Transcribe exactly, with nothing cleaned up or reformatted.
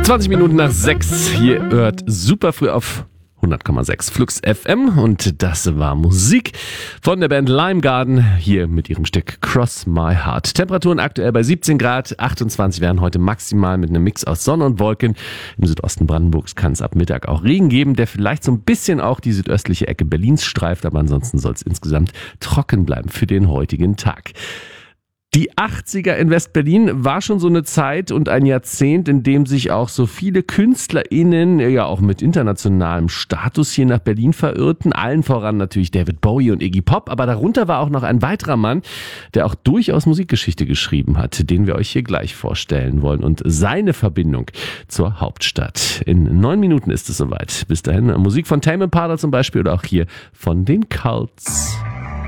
zwanzig Minuten nach sechs. Hier hört super früh auf hundert Komma sechs Flux F M und das war Musik von der Band Lime Garden hier mit ihrem Stück Cross My Heart. Temperaturen aktuell bei siebzehn Grad, achtundzwanzig werden heute maximal mit einem Mix aus Sonne und Wolken. Im Südosten Brandenburgs kann es ab Mittag auch Regen geben, der vielleicht so ein bisschen auch die südöstliche Ecke Berlins streift, aber ansonsten soll es insgesamt trocken bleiben für den heutigen Tag. Die achtziger in West-Berlin war schon so eine Zeit und ein Jahrzehnt, in dem sich auch so viele KünstlerInnen, ja auch mit internationalem Status hier nach Berlin verirrten. Allen voran natürlich David Bowie und Iggy Pop, aber darunter war auch noch ein weiterer Mann, der auch durchaus Musikgeschichte geschrieben hat, den wir euch hier gleich vorstellen wollen und seine Verbindung zur Hauptstadt. In neun Minuten ist es soweit. Bis dahin Musik von Tame Impala zum Beispiel oder auch hier von den Cults.